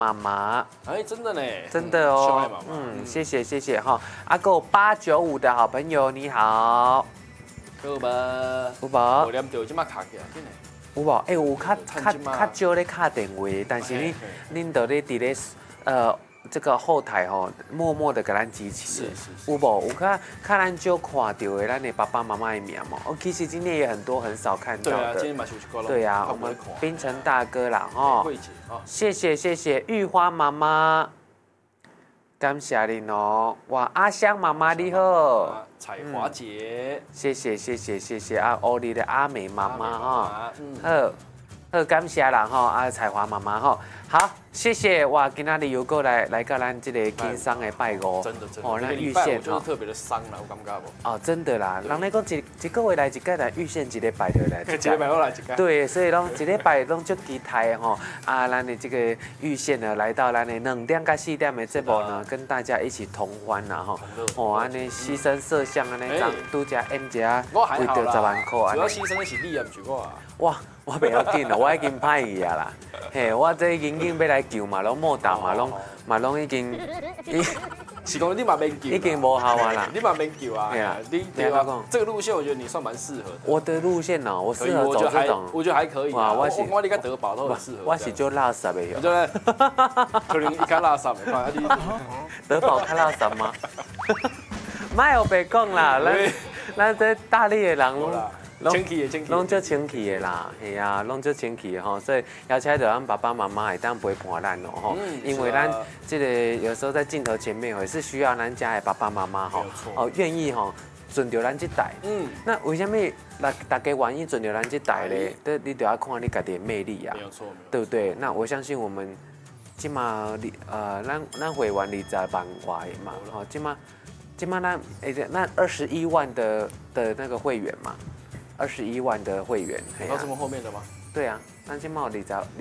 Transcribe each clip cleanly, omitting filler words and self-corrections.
妈妈， 哎，真的呢， 真的哦，谢谢哈。阿狗895的好朋友你好， 有无？ 有无？ 无念到即马卡起来，真的。 有无？哎，有较少咧敲电话，但是恁都咧伫咧这个后台吼，默默的给咱支持。有无？有较咱少看到的咱的爸爸妈妈的名嘛。哦，其实今天也很多很少看到的。 对啊，今天嘛是有对啊，我们槟城大哥啦吼。谢谢玉花妈妈，感谢你哦。哇，阿香妈妈你好。 彩华姐。 谢谢啊，欧丽的阿美妈妈哈。好，感谢啦吼，啊彩华妈妈吼。好，谢谢哇！今仔日又过来到咱这个经商的拜五， 真的哦，那玉县就是特别的伤啦，有感觉无？ 哦，真的啦，人咧讲一个月来一届，来玉县一礼拜就来一礼拜我来一届。 对，所以拢一礼拜拢足期待吼啊！咱的这个玉县呢，来到咱的2点到4点的节目呢，跟大家一起同欢啦吼。哦，安尼牺牲摄像安尼，拄只 M 只为着10万块安尼。 主要牺牲的是你，也唔是我啊。 哇！我袂要紧啦，我已经歹去啊啦。嘿，我这已经要来救嘛，拢莫打嘛，拢已经， 是讲你嘛免救， 已经无效啊啦。 你嘛免救啊。 对啊， 你对啊，这个路线我觉得你算蛮适合的。 我的路线呢，我适合走这种。 我觉得还可以。哇，我你跟德宝都很适合。 我是做垃圾的哟。 对，可能一看垃圾的看你。 德宝看垃圾吗？莫有白讲啦，咱这大力的人。拢足清气的啦，系啊，拢足清气的吼，所以邀请到咱爸爸妈妈会当陪伴咱哦吼，因为咱这个有时候在镜头前面也是需要咱家的爸爸妈妈吼，哦愿意吼顺着咱这代，那为什么大家愿意顺着咱这代咧？你都要看你家己的魅力啊， 没有错， 对不对？那我相信我们起码咱会员20万外嘛，吼，起码咱21万的那个会员嘛。21万的会员， 到这么后面的吗？ 对啊，咱今嘛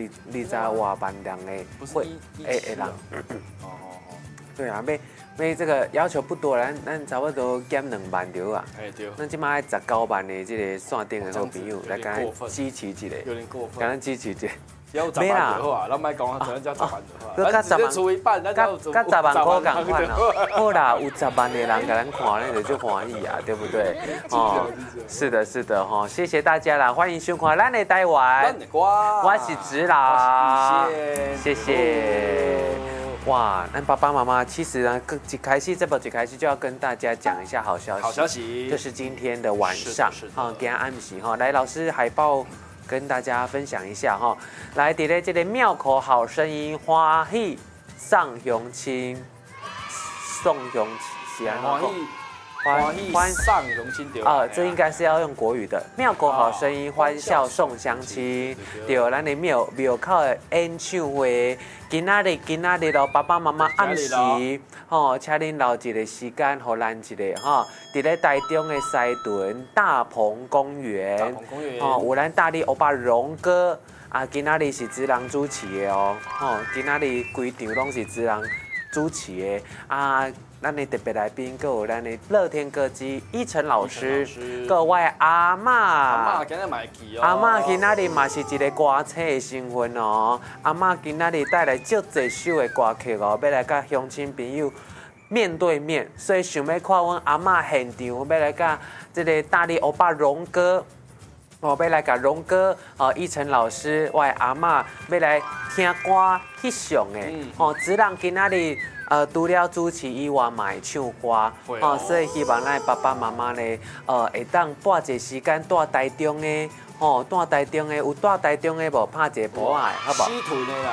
20外万人的会人。哦。对啊，要这个要求不多，咱差不多减2万条啊。 哎对。 咱今嘛19万的这个线顶的好朋友来甲咱支持一下， 有点过分。 甲咱支持一下。 要10万就好啊，咱莫讲啊，咱只10万就好。 咱直接出一半，咱就 10万块共款哦。好啦，有10万的人甲咱看，咱就欢喜啊，对不对？哦，是的哈，谢谢大家啦，欢迎收看咱的台湾，我是子老，谢谢。哇，咱爸爸妈妈其实呢，这部一开始就要跟大家讲一下好消息。 好消息， 就是今天的晚上，哈，今天暗时哈，来老师海报。跟大家分享一下哈，来，伫咧这个庙口好声音欢喜上雄亲，送雄亲， 欢喜上雄亲对啊，这应该是要用国语的。庙口好声音，欢笑送乡亲，对，咱的庙口的演唱会，今仔日咯，爸爸妈妈暗时，吼，请恁留一个时间，互咱一个吼，伫咧台中的西屯大鹏公园，吼，有咱大力欧巴荣哥，啊，今仔日是子人主持的哦，吼，今仔日规场拢是子人主持的，啊。咱的特别来宾，还有咱的乐天歌姬依晨老师，各位阿嬷， 阿嬷今日嘛会去哦， 阿嬷今仔日嘛是一个歌星的身份哦，阿嬷今仔日带来足侪首的歌曲哦，要来甲乡亲朋友面对面，所以想要看阮阿嬷现场，要来甲这个大力欧巴荣哥。哦，要来甲荣哥、依晨老师，我的阿嬷要来听歌翕相的。哦，子人今仔日除了主持以外，嘛会唱歌。哦，所以希望咱爸爸妈妈呢，会当拨一时间带台中的，带台中的有带台中的无？拍一个波仔，好不好？ 西屯的啦。